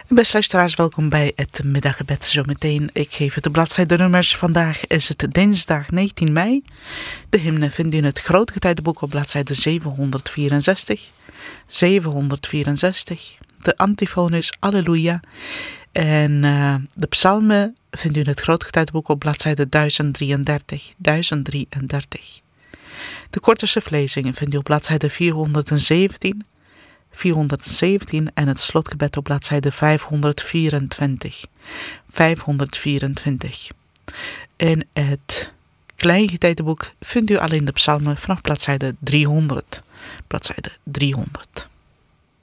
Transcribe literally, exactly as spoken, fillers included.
Beste luisteraars, welkom bij het middaggebed. Zometeen, ik geef het de bladzijdenummers. Vandaag is het dinsdag negentien mei. De hymne vindt u in het Grote Getijdenboek op bladzijde zevenhonderdvierenzestig. zevenhonderdvierenzestig. De antifoon is Alleluia. En uh, de psalmen vindt u in het Grote Getijdenboek op bladzijde duizend drieëndertig. duizend drieëndertig. De korte suflezingen vindt u op bladzijde vierhonderdzeventien. vierhonderdzeventien en het slotgebed op bladzijde vijfhonderdvierentwintig. vijfhonderdvierentwintig. In het Kleingetijdenboek vindt u alleen de psalmen vanaf bladzijde driehonderd. Bladzijde driehonderd.